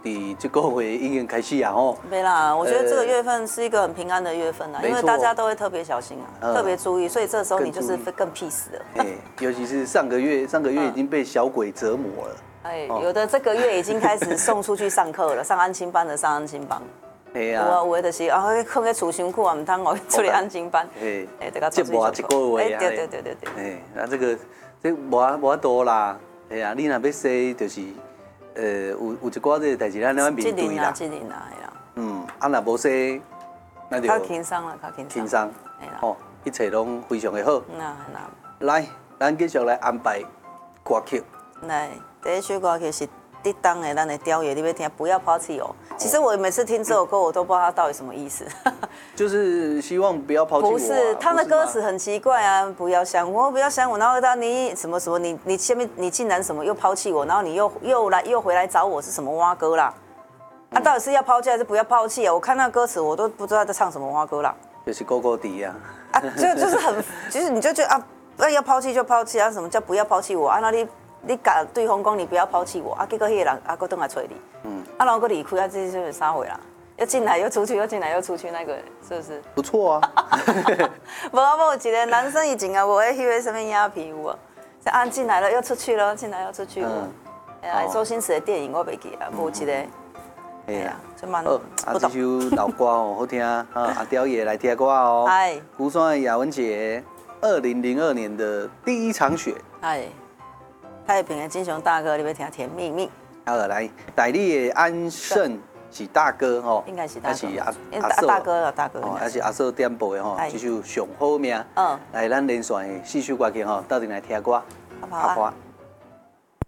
伫这个月已经开始啊吼。 没啦，我觉得这个月份是一个很平安的月份啊，因为大家都会特别小心啊，特别注意，所以这时候你就是更 peace 的。 哎，尤其是上个月已经被小鬼折磨了。 哎，有的这个月已经开始送出去上课了，上安亲班的上安亲班。 系啊， 有的就是啊，放在厝伤久啊，唔通我出来安亲班。 哎，接无一个月啊。 对。 哎，那这无多啦。哎呀，你若要说就是有一寡这个代志咱要面对啦。 这年啦，系啦。 啊，若无说，那就较轻松啦，较轻松。 轻松，哦，一切拢非常的好。 那。 来，咱继续来安排歌曲。 来，第一首歌曲是抵挡的，咱的雕爷，你要听，不要抛弃我。其实我每次听这首歌，我都不知道它到底什么意思。 就是希望不要抛弃我。 不是，他的歌词很奇怪啊，不要想我，不要想我，然后到你什么，你前面你竟然什么又抛弃我，然后你又回来找我，是什么蛙歌啦？他到底是要抛弃还是不要抛弃啊？我看那歌词，我都不知道在唱什么蛙歌啦。 就是勾勾底啊。 啊，就是很，就是你就觉得啊，要抛弃就抛弃啊，什么叫不要抛弃我啊？那你甲对方讲你不要抛弃我啊，结果那个人啊，搁倒来找你，啊，然后搁离开啊，这就是啥回啦？又进来又出去，又进来又出去，那个是不是？ 不错啊。 无啊，无一个男生以前啊，无迄个什么鸦片有啊，啊进来了又出去了，进来又出去。哎，周星驰的电影我袂记啊，无一个。哎呀，就蛮好。啊，这首老歌哦，好听啊，阿刁也来听歌哦。 哎， 胡双的雅文姐，2002年的第一场雪。 哎，太平的金雄大哥，你要听《甜蜜蜜》。 好，来，台里的安胜是大哥吼， 应该是大哥， 还是大哥了，大哥， 还是阿嫂点播的吼，这首上好命。来，咱连续的4首歌曲吼，到底来听歌。 好不好啊？